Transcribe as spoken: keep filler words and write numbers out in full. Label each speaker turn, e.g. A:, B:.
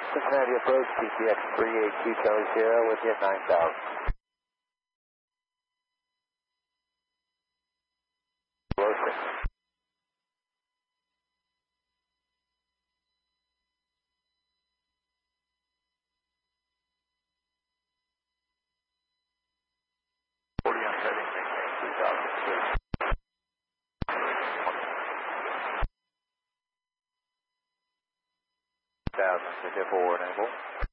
A: Cincinnati approach, T P X three eight two Charlie Sierra with you at nine thousand. Below six. forty on setting, maintain three thousand feet. one thousand, to forward angle.